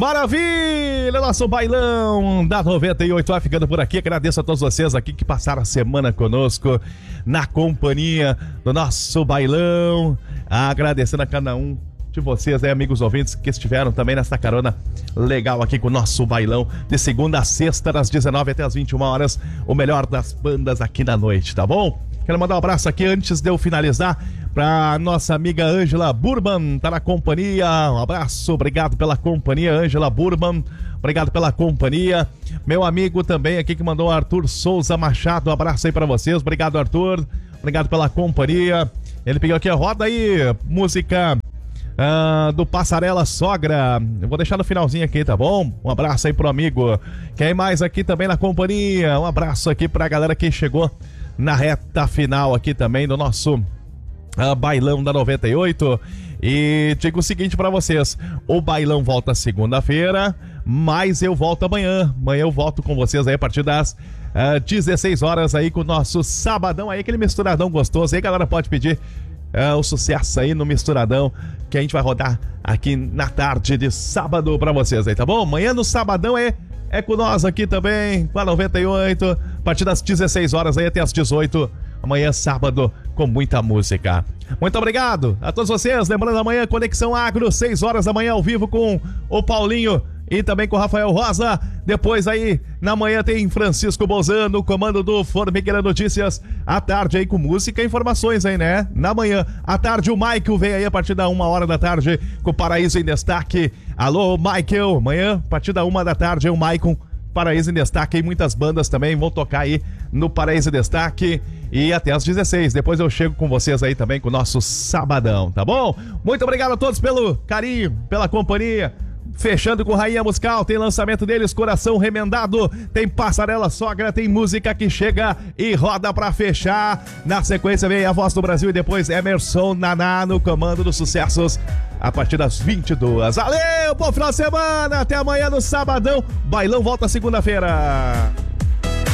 Maravilha! Nosso bailão da 98 vai ficando por aqui. Agradeço a todos vocês aqui que passaram a semana conosco na companhia do nosso bailão. Agradecendo a cada um de vocês, amigos ouvintes, que estiveram também nessa carona legal aqui com o nosso bailão de segunda a sexta, das 19 até as 21 horas. O melhor das bandas aqui na noite, tá bom? Quero mandar um abraço aqui antes de eu finalizar pra nossa amiga Ângela Burman, tá na companhia. Um abraço, obrigado pela companhia, Ângela Burman. Obrigado pela companhia. Meu amigo também aqui que mandou, Arthur Souza Machado. Um abraço aí pra vocês. Obrigado, Arthur. Obrigado pela companhia. Ele pediu aqui, roda aí, música do Passarela Sogra. Eu vou deixar no finalzinho aqui, tá bom? Um abraço aí pro amigo. Quem mais aqui também na companhia? Um abraço aqui pra galera que chegou na reta final aqui também do nosso bailão da 98. E digo o seguinte pra vocês: o bailão volta segunda-feira, mas eu volto amanhã. Amanhã eu volto com vocês aí a partir das 16 horas aí com o nosso sabadão aí, aquele misturadão gostoso. Aí galera, pode pedir o sucesso aí no misturadão que a gente vai rodar aqui na tarde de sábado pra vocês aí, tá bom? Amanhã no sabadão é com nós aqui também, com a 98, a partir das 16 horas aí até as 18. Amanhã, sábado, com muita música. Muito obrigado a todos vocês. Lembrando, amanhã, Conexão Agro, 6 horas da manhã, ao vivo com o Paulinho e também com o Rafael Rosa. Depois aí, na manhã, tem Francisco Bozano, no comando do Formigueira Notícias. À tarde aí com música e informações aí, né? Na manhã, à tarde, o Michael vem aí a partir da 1h da tarde com o Paraíso em Destaque. Alô, Michael. Amanhã, a partir da 1 da tarde, o Michael, Paraíso em Destaque. E muitas bandas também vão tocar aí no Paraíso em Destaque. E até às 16. Depois eu chego com vocês aí também com o nosso sabadão, tá bom? Muito obrigado a todos pelo carinho, pela companhia. Fechando com Rainha Musical, tem lançamento deles, Coração Remendado, tem Passarela Sogra, tem música que chega e roda pra fechar. Na sequência vem a Voz do Brasil e depois Emerson Naná no comando dos sucessos a partir das 22. Valeu, bom final de semana, até amanhã no sabadão. Bailão volta segunda-feira.